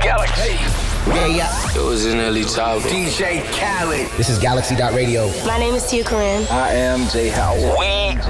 Galaxy. Yeah. It was in Ellie Top. DJ Khaled. This is Galaxy.radio. My name is Tia Corinne. I am Jay Howard. We